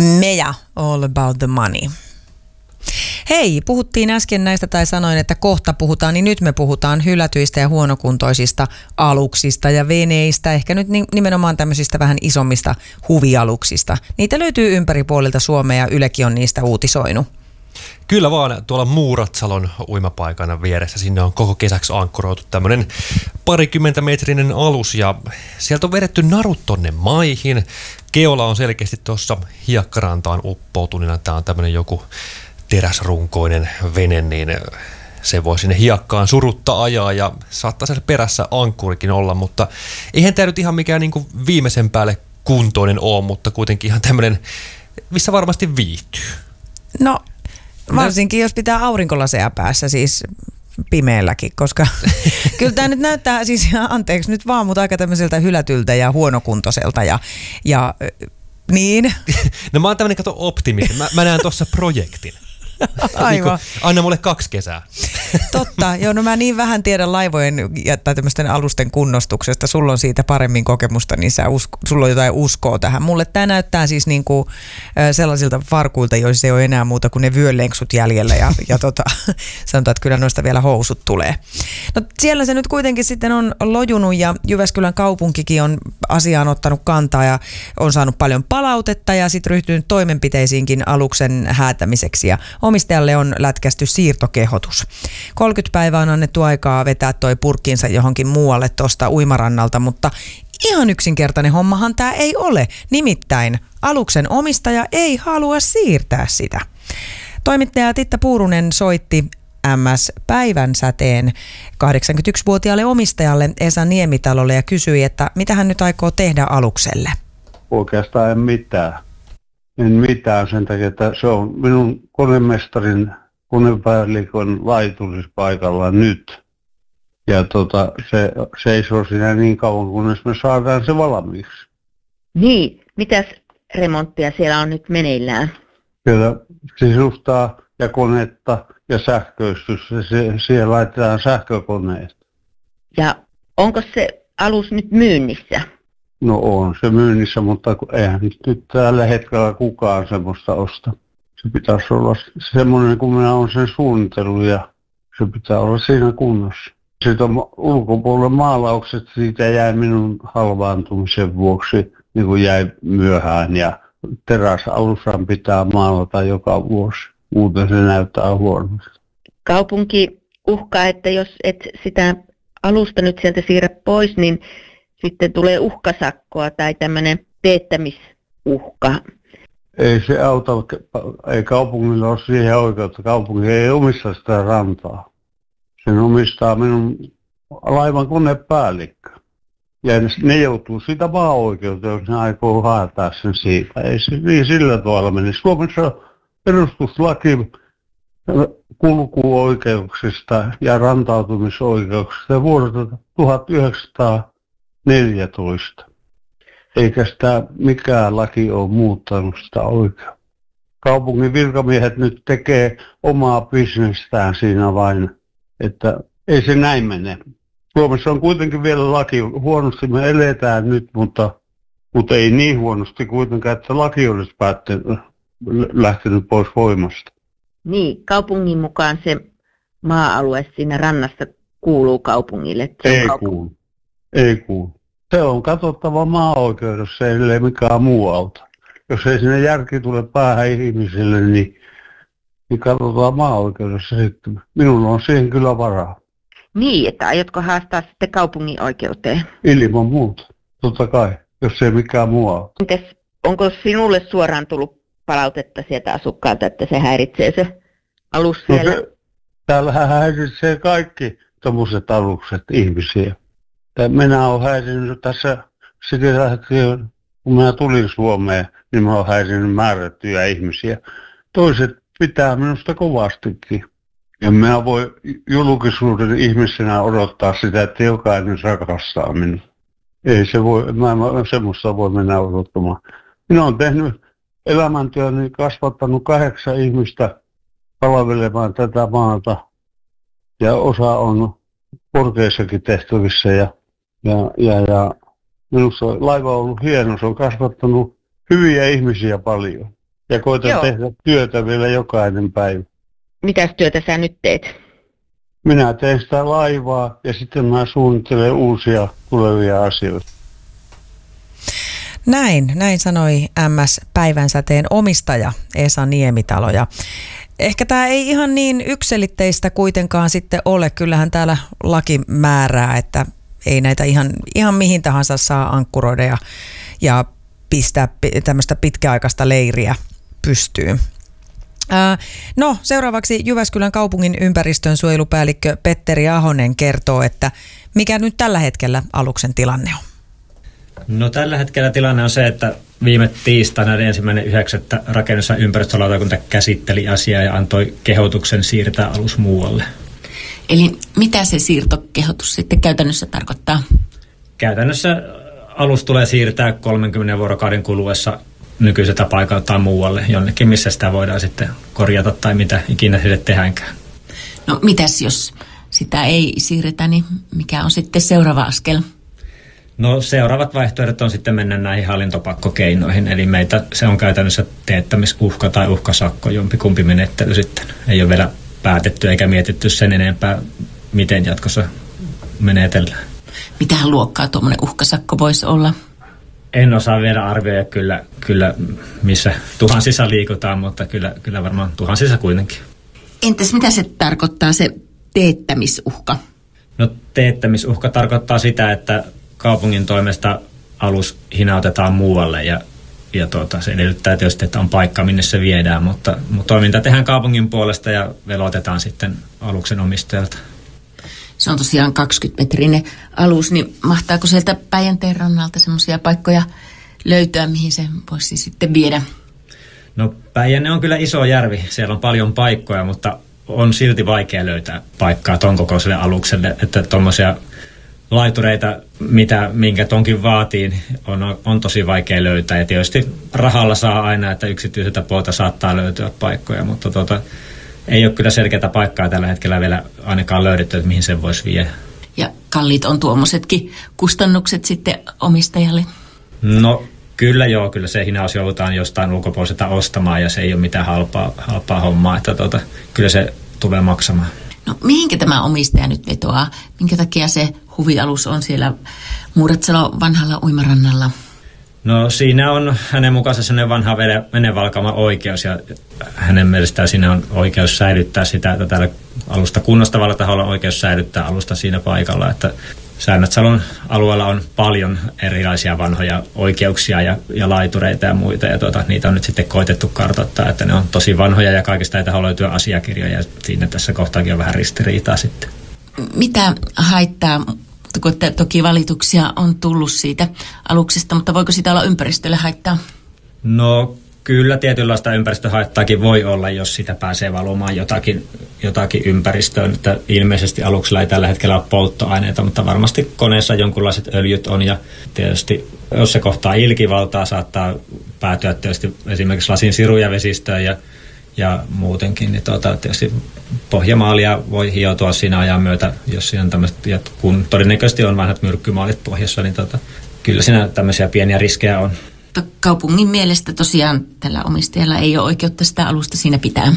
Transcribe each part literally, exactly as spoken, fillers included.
Meja, All About the Money. Hei, puhuttiin äsken näistä tai sanoin, että kohta puhutaan, niin nyt me puhutaan hylätyistä ja huonokuntoisista aluksista ja veneistä, ehkä nyt nimenomaan tämmöisistä vähän isommista huvialuksista. Niitä löytyy ympäri puolilta Suomea ja Ylekin on niistä uutisoinut. Kyllä vaan, tuolla Muuratsalon uimapaikana vieressä, sinne on koko kesäksi ankkuroitu tämmöinen parikymmentä metrinen alus ja sieltä on vedetty narut tonne maihin. Keola on selkeästi tuossa hiekkarantaan uppoutunina, tämä on tämmöinen joku teräsrunkoinen vene, niin se voi sinne hiekkaan surutta ajaa ja saattaa siellä perässä ankkurikin olla, mutta eihän tämä nyt ihan mikään niin kuin viimeisen päälle kuntoinen ole, mutta kuitenkin ihan tämmöinen, missä varmasti viihtyy. No varsinkin jos pitää aurinkolaseja päässä, siis pimeälläkin, koska kyllä tämä nyt näyttää, siis anteeksi nyt vaan, mutta aika tämmöiseltä hylätyltä ja huonokuntoiselta ja, ja niin. No mä oon tämmöinen kato optimisti, mä, mä näen tuossa projektin. Aivan. Niin anna mulle kaksi kesää. Totta, joo, no mä niin vähän tiedän laivojen tai tämmöisten alusten kunnostuksesta. Sulla on siitä paremmin kokemusta, niin sä usko, sulla on jotain uskoa tähän. Mulle tämä näyttää siis niinku sellaisilta farkuilta, joissa ei ole enää muuta kuin ne vyölenksut jäljellä ja, ja tota, sanotaan, että kyllä noista vielä housut tulee. No siellä se nyt kuitenkin sitten on lojunut ja Jyväskylän kaupunkikin on asiaan ottanut kantaa ja on saanut paljon palautetta ja sitten ryhtynyt toimenpiteisiinkin aluksen häätämiseksi ja omistajalle on lätkästy siirtokehotus. kolmekymmentä päivää on annettu aikaa vetää toi purkkiinsa johonkin muualle tuosta uimarannalta, mutta ihan yksinkertainen hommahan tämä ei ole. Nimittäin aluksen omistaja ei halua siirtää sitä. Toimittaja Titta Puurunen soitti M S Päivänsäteen kahdeksankymmentäyksivuotiaalle omistajalle Esa Niemitalolle ja kysyi, että mitä hän nyt aikoo tehdä alukselle. Oikeastaan en mitään. En mitään sen takia, että se on minun konemestarin konepäällikön laiturispaikalla nyt. Ja tota, se seisoo siinä niin kauan, kunnes me saadaan se valmiiksi. Niin, mitäs remonttia siellä on nyt meneillään? Siellä sisustaa ja konetta ja sähköistys. Se, siellä laitetaan sähkökoneet. Ja onko se alus nyt myynnissä? No on se myynnissä, mutta eihän nyt tällä hetkellä kukaan semmoista osta. Se pitäisi olla semmoinen, kun minä olen sen suunnitellut ja se pitää olla siinä kunnossa. Sitten on ulkopuolella maalaukset, siitä jäi minun halvaantumisen vuoksi, niin kuin jäi myöhään. Ja teräsalushan pitää maalata joka vuosi, muuten se näyttää huonosti. Kaupunki uhkaa, että jos et sitä alusta nyt sieltä siirrä pois, niin sitten tulee uhkasakkoa tai tämmöinen teettämisuhka. Ei se auta, ei kaupungilla ole siihen oikeutta. Kaupunki ei omista sitä rantaa. Sen omistaa minun laivan konepäällikkö. Ja ne joutuu siitä maa-oikeuteen, jos ne aikoo haetaan sen siitä. Ei se niin sillä tavalla mene. Suomessa on perustuslaki kulkuoikeuksista ja rantautumisoikeuksista vuodelta tuhatyhdeksänsataaneljätoista. Eikä sitä mikään laki ole muuttanut sitä oikeutta. Kaupungin virkamiehet nyt tekee omaa bisnestään siinä vain, että ei se näin mene. Suomessa on kuitenkin vielä laki, huonosti me eletään nyt, mutta, mutta ei niin huonosti kuitenkaan, että laki olisi päättynyt, lähtenyt pois voimasta. Niin, kaupungin mukaan se maa-alue siinä rannassa kuuluu kaupungille. Se ei kaupung- kuulu, ei kuulu. Se on katsottava maa-oikeudessa, ellei mikään muu auta. Jos ei sinne järki tule päähän ihmisille, niin, niin katsotaan maa-oikeudessa sitten. Minulla on siihen kyllä varaa. Niin, että aiotko haastaa sitten kaupungin oikeuteen? Ilman muuta, totta kai, jos ei mikään muu auta. Entäs, onko sinulle suoraan tullut palautetta sieltä asukkaalta, että se häiritsee se alus siellä? No se, täällähän häiritsee kaikki tommoset alukset ihmisiä. Minä olen häirinyt tässä sitä lähtien, kun minä tulin Suomeen, niin minä olen häirinyt määrättyjä ihmisiä. Toiset pitää minusta kovastikin. Ja minä voi julkisuuden ihmisenä odottaa sitä, että jokainen rakastaa minua. Ei se voi, mä en semmoista voi mennä odottamaan. Minä olen tehnyt elämäntyöni, kasvattanut kahdeksan ihmistä palvelemaan tätä maata. Ja osa on korkeissakin tehtävissä ja Ja, ja, ja minusta laiva on ollut hieno, se on kasvattanut hyviä ihmisiä paljon. Ja koitan Joo. tehdä työtä vielä jokainen päivä. Mitäs työtä sä nyt teet? Minä teen sitä laivaa ja sitten mä suunnittelen uusia tulevia asioita. Näin, näin sanoi M S-päivänsäteen omistaja Esa Niemitalo. Ja ehkä tämä ei ihan niin yksiselitteistä kuitenkaan sitten ole. Kyllähän täällä laki määrää, että ei näitä ihan, ihan mihin tahansa saa ankkuroida ja, ja pistää tämmöistä pitkäaikaista leiriä pystyyn. Ää, no seuraavaksi Jyväskylän kaupungin ympäristönsuojelupäällikkö Petteri Ahonen kertoo, että mikä nyt tällä hetkellä aluksen tilanne on. No tällä hetkellä tilanne on se, että viime tiistaina ensimmäinen yhdeksättä rakennus- ja ympäristölautakunta käsitteli asiaa ja antoi kehotuksen siirtää alus muualle. Eli mitä se siirtokehotus sitten käytännössä tarkoittaa? Käytännössä alus tulee siirtää kolmenkymmenen vuorokauden kuluessa nykyiseltä paikaltaan muualle, jonnekin missä sitä voidaan sitten korjata tai mitä ikinä sille tehdäänkään. No mitäs jos sitä ei siirretä, niin mikä on sitten seuraava askel? No seuraavat vaihtoehdot on sitten mennä näihin hallintopakkokeinoihin, eli meitä se on käytännössä teettämisuhka tai uhkasakko, jompikumpi menettely sitten. Ei ole vielä päätetty eikä mietitty sen enempää, miten jatkossa menetellään. Mitähän luokkaa tuommoinen uhkasakko voisi olla? En osaa vielä arvioida kyllä, kyllä missä tuhansissa liikutaan, mutta kyllä, kyllä varmaan tuhansissa kuitenkin. Entäs mitä se tarkoittaa se teettämisuhka? No teettämisuhka tarkoittaa sitä, että kaupungin toimesta alus hinautetaan muualle ja, ja tuota, se edellyttää tietysti, että on paikka, minne se viedään, mutta, mutta toiminta tehdään kaupungin puolesta ja velotetaan sitten aluksen omistajalta. Se on tosiaan kaksikymmentä-metrinen alus, niin mahtaako sieltä Päijänteen rannalta semmoisia paikkoja löytyä, mihin se voisi sitten viedä? No Päijänne on kyllä iso järvi, siellä on paljon paikkoja, mutta on silti vaikea löytää paikkaa ton kokoiselle alukselle, että tuommoisia laitureita, mitä, minkä tonkin vaatii, on, on tosi vaikea löytää. Ja tietysti rahalla saa aina, että yksityiseltä puolta saattaa löytyä paikkoja, mutta tuota, ei ole kyllä selkeää paikkaa tällä hetkellä vielä ainakaan löydetty, että mihin sen voisi viedä. Ja kalliit on tuommoisetkin kustannukset sitten omistajalle? No kyllä joo, kyllä se hinaus joudutaan jostain ulkopuoliselta ostamaan ja se ei ole mitään halpaa, halpaa hommaa, että tuota, kyllä se tulee maksamaan. No mihinkä tämä omistaja nyt vetoaa? Minkä takia se huvialus on siellä Muuratsalon vanhalla uimarannalla? No siinä on hänen mukaansa sellainen vanha venevalkama oikeus ja hänen mielestään siinä on oikeus säilyttää sitä, että täällä alusta kunnostavalla taholla on oikeus säilyttää alusta siinä paikalla, että Säännötsalon alueella on paljon erilaisia vanhoja oikeuksia ja, ja laitureita ja muita ja tuota, niitä on nyt sitten koitettu kartoittaa, että ne on tosi vanhoja ja kaikista ei taho löytyä asiakirjoja ja siinä tässä kohtaakin on vähän ristiriitaa sitten. Mitä haittaa, kun toki valituksia on tullut siitä aluksesta, mutta voiko sitä olla ympäristölle haittaa? No kyllä tietynlaista ympäristöhaittaakin voi olla, jos sitä pääsee valumaan jotakin, jotakin ympäristöön. Että ilmeisesti aluksella ei tällä hetkellä ole polttoaineita, mutta varmasti koneessa jonkunlaiset öljyt on. Ja tietysti jos se kohtaa ilkivaltaa, saattaa päätyä tietysti esimerkiksi lasin siruja vesistöön ja, ja muutenkin. Niin tuota, tietysti pohjamaalia voi hioutua siinä ajan myötä, jos siinä on tämmöistä, ja kun todennäköisesti on vanhat myrkkymaalit pohjassa, niin tuota, kyllä siinä tämmöisiä pieniä riskejä on. Kaupungin mielestä tosiaan tällä omistajalla ei ole oikeutta sitä alusta siinä pitää.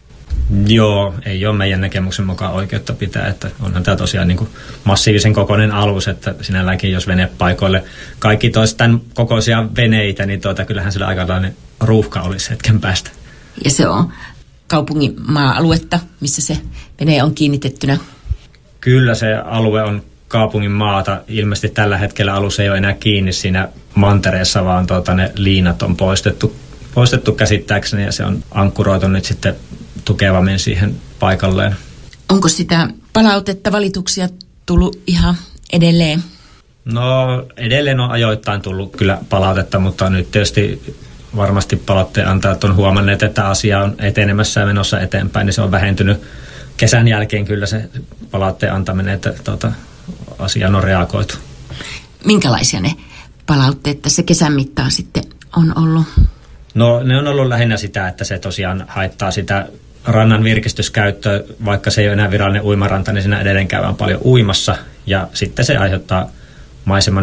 Joo, ei ole meidän näkemyksen mukaan oikeutta pitää, että onhan tämä tosiaan niin kuin massiivisen kokoinen alus, että sinälläkin jos venepaikoille kaikki toisi tämän kokoisia veneitä, niin tuota, kyllähän sillä aikalainen ruuhka olisi hetken päästä. Ja se on kaupungin maa-aluetta, missä se vene on kiinnitettynä? Kyllä se alue on kaupungin maata. Ilmeisesti tällä hetkellä alus ei ole enää kiinni siinä mantereessa, vaan tuota, ne liinat on poistettu, poistettu käsittääkseni ja se on ankkuroitu nyt sitten tukevammin siihen paikalleen. Onko sitä palautetta, valituksia tullut ihan edelleen? No edelleen on ajoittain tullut kyllä palautetta, mutta nyt tietysti varmasti palautteen antajat on huomanneet, että asia on etenemässä ja menossa eteenpäin, niin se on vähentynyt kesän jälkeen kyllä se palautteen antaminen, että tuota, asiaan on reagoitu. Minkälaisia ne palautteet tässä kesän mittaan sitten on ollut? No ne on ollut lähinnä sitä, että se tosiaan haittaa sitä rannan virkistyskäyttöä, vaikka se ei ole enää virallinen uimaranta, niin siinä edelleen käydään paljon uimassa ja sitten se aiheuttaa maiseman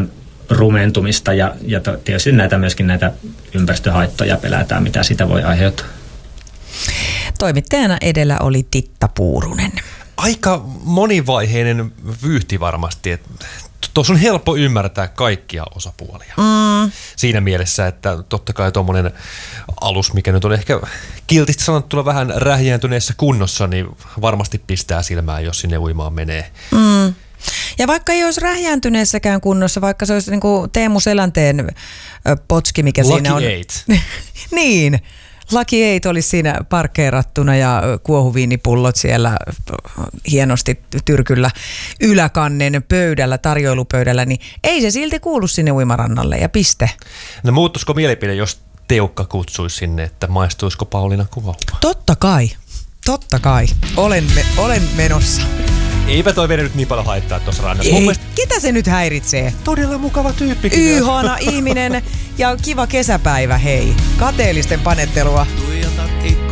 rumentumista ja, ja tietysti näitä myöskin näitä ympäristöhaittoja pelätään, mitä sitä voi aiheuttaa. Toimittajana edellä oli Titta Puurunen. Aika monivaiheinen vyyhti varmasti. Tuossa on helppo ymmärtää kaikkia osapuolia. Mm. Siinä mielessä, että totta kai tuommoinen alus, mikä nyt on ehkä kiltisti sanottuna vähän rähjääntyneessä kunnossa, niin varmasti pistää silmään, jos sinne uimaan menee. Mm. Ja vaikka ei olisi rähjääntyneessäkään kunnossa, vaikka se olisi niin kuin Teemu Selänteen potski, mikä Lucky siinä on. eight. Niin. Lucky eight olisi siinä parkkeerattuna ja kuohuviinipullot siellä hienosti tyrkyllä yläkannen pöydällä, tarjoilupöydällä, niin ei se silti kuulu sinne uimarannalle ja piste. No muuttuisiko mielipide, jos Teukka kutsuisi sinne, että maistuisiko Pauliina kuvaumaan? Totta kai, totta kai. Olen, me, olen menossa. Eipä toi vene nyt niin paljon haittaa tuossa rannassa. Ei, mielestä... ketä se nyt häiritsee? Todella mukava tyyppi. Ihana ihminen ja kiva kesäpäivä, hei. Kateellisten panettelua.